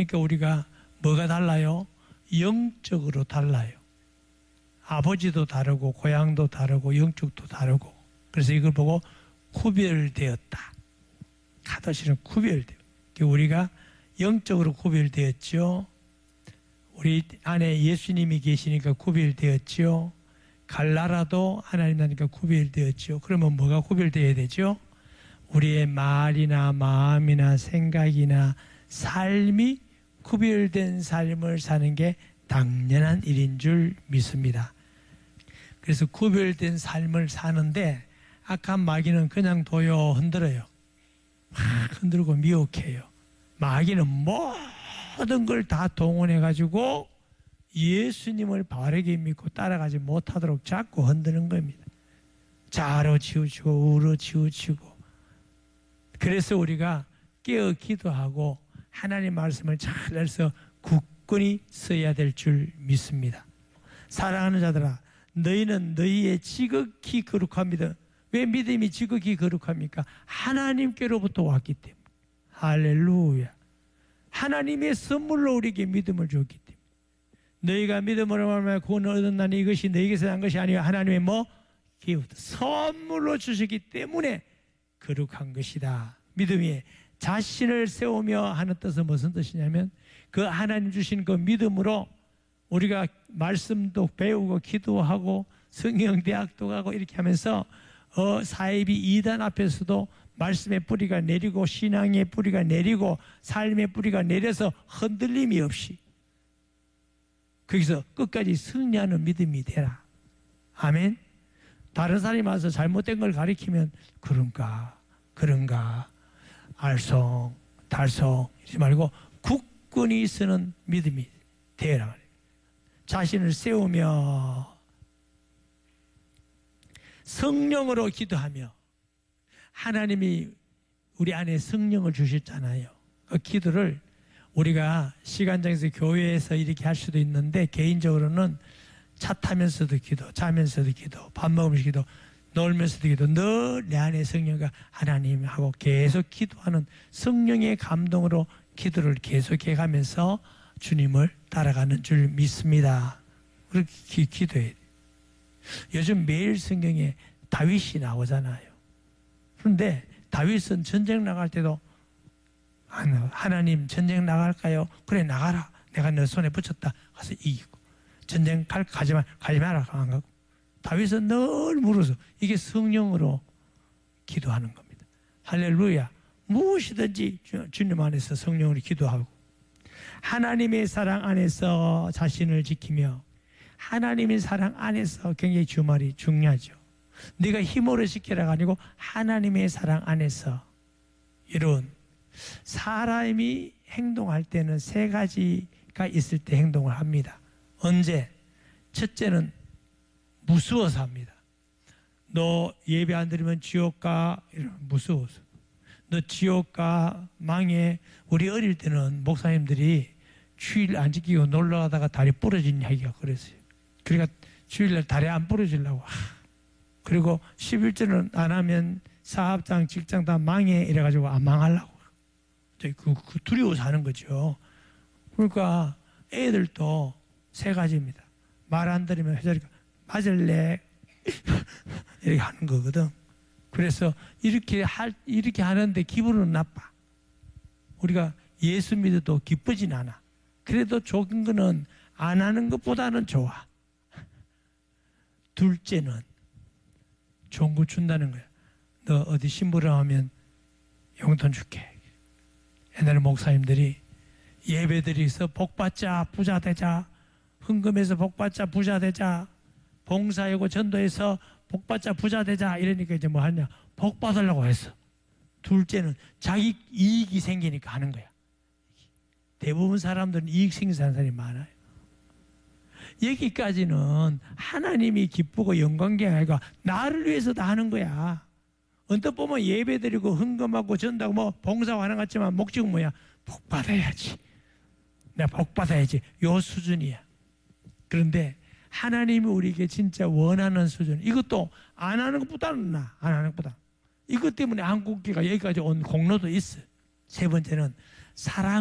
그러니까 우리가 뭐가 달라요? 영적으로 달라요. 아버지도 다르고 고향도 다르고 영적도 다르고. 그래서 이걸 보고 구별되었다. 카도시는 구별돼요. 우리가 영적으로 구별되었죠. 우리 안에 예수님이 계시니까 구별되었죠. 갈 나라도 하나님 나니까 구별되었죠. 그러면 뭐가 구별되어야 되죠? 우리의 말이나 마음이나 생각이나 삶이 구별된 삶을 사는 게 당연한 일인 줄 믿습니다. 그래서 구별된 삶을 사는데 악한 마귀는 그냥 둬요. 흔들어요. 막 흔들고 미혹해요. 마귀는 모든 걸 다 동원해가지고 예수님을 바르게 믿고 따라가지 못하도록 자꾸 흔드는 겁니다. 좌로 치우치고 우로 치우치고. 그래서 우리가 깨어 기도하고 하나님 말씀을 잘 알아서 굳건히 써야 될 줄 믿습니다. 사랑하는 자들아, 너희는 너희의 지극히 거룩합니다. 왜 믿음이 지극히 거룩합니까? 하나님께로부터 왔기 때문에. 할렐루야. 하나님의 선물로 우리에게 믿음을 줬기 때문에. 너희가 믿음으로 말하면 구원을 얻었나니 이것이 너희에게서 난 것이 아니라 하나님의 기부터 선물로 주시기 때문에 거룩한 것이다. 믿음이 자신을 세우며 하는 뜻은 무슨 뜻이냐면 그 하나님 주신 그 믿음으로 우리가 말씀도 배우고 기도하고 성경 대학도 가고 이렇게 하면서 사이비 이단 앞에서도 말씀의 뿌리가 내리고 신앙의 뿌리가 내리고 삶의 뿌리가 내려서 흔들림이 없이 거기서 끝까지 승리하는 믿음이 되라. 아멘. 다른 사람이 와서 잘못된 걸 가리키면 그런가 알쏭 달쏭 이러지 말고 굳건히 서는 믿음이 되라 말이에요. 자신을 세우며 성령으로 기도하며 하나님이 우리 안에 성령을 주셨잖아요. 그 기도를 우리가 시간장에서 교회에서 이렇게 할 수도 있는데 개인적으로는 차 타면서도 기도, 자면서도 기도, 밥 먹으면서 기도, 놀면서도 기도, 늘 내 안에 성령과 하나님하고 계속 기도하는 성령의 감동으로 기도를 계속해 가면서 주님을 따라가는 줄 믿습니다. 그렇게 기도해야 돼요. 요즘 매일 성경에 다윗이 나오잖아요. 그런데 다윗은 전쟁 나갈 때도 하나님 전쟁 나갈까요? 그래 나가라. 내가 너 손에 붙였다. 가서 이기고. 전쟁 가지 마라. 안 가고. 다윗은 늘 물어서 이게 성령으로 기도하는 겁니다. 할렐루야. 무엇이든지 주님 안에서 성령으로 기도하고 하나님의 사랑 안에서 자신을 지키며 하나님의 사랑 안에서 굉장히 주말이 중요하죠. 네가 힘으로 지키라가 아니고 하나님의 사랑 안에서. 여러분, 사람이 행동할 때는 세 가지가 있을 때 행동을 합니다. 언제? 첫째는 무서워서 합니다. 너 예배 안 드리면 지옥 가. 무서워서. 너 지옥 가. 망해. 우리 어릴 때는 목사님들이 주일 안 지키고 놀러 가다가 다리 부러진 이야기가 그랬어요. 그러니까 주일날 다리 안 부러지려고. 그리고 11조는 안 하면 사업장, 직장 다 망해. 이래가지고 안 망하려고. 그 두려워서 하는 거죠. 그러니까 애들도 세 가지입니다. 말 안 들으면 회자리가 맞을래? 이렇게 하는 거거든. 그래서 이렇게 하는데 기분은 나빠. 우리가 예수 믿어도 기쁘진 않아. 그래도 좋은 거는 안 하는 것보다는 좋아. 둘째는 좋은 거 준다는 거야. 너 어디 심부름하면 용돈 줄게. 옛날에 목사님들이 예배드리서 복받자 부자 되자, 헌금해서 복받자 부자 되자, 봉사하고 전도해서 복받자 부자 되자 이러니까 이제 뭐 하냐, 복받으려고 했어. 둘째는 자기 이익이 생기니까 하는 거야. 대부분 사람들은 이익 생기는 사람이 많아요. 여기까지는 하나님이 기쁘고 영광게 아니고 나를 위해서 다 하는 거야. 언뜻 보면 예배드리고 헌금하고 전도하고 뭐 봉사하고 하는 것 같지만 목적은 뭐야? 복 받아야지. 내가 복 받아야지. 요 수준이야. 그런데 하나님이 우리에게 진짜 원하는 수준, 이것도 안 하는 것보다는 나. 안 하는 것보다. 이것 때문에 한국교회가 여기까지 온 공로도 있어. 세 번째는 사랑